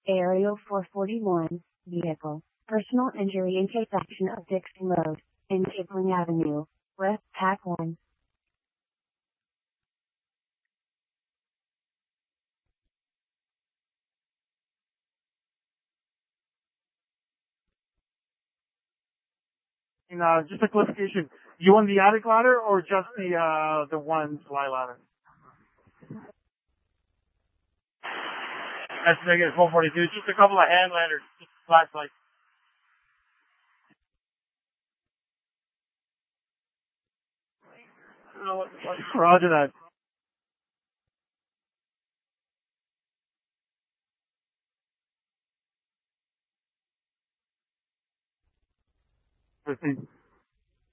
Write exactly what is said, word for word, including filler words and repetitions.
Aerial four forty-one, Vehicle, Personal Injury Intersection of Dixon Road, and Kipling Avenue, West Pack one. And uh, just a clarification, you want the attic ladder or just the uh, the one fly ladder? That's negative four forty-two. Just a couple of hand ladders, just flashlights. Roger that. Fifteen.